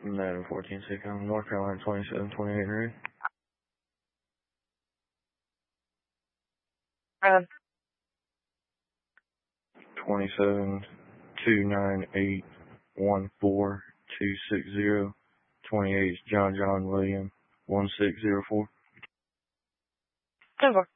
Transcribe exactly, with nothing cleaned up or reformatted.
Nevada fourteen six, I'm North Carolina twenty-seven twenty-eight ready. Uh, twenty-seven two nine eight one four two six zero. twenty-eight John John William one six zero four. Over.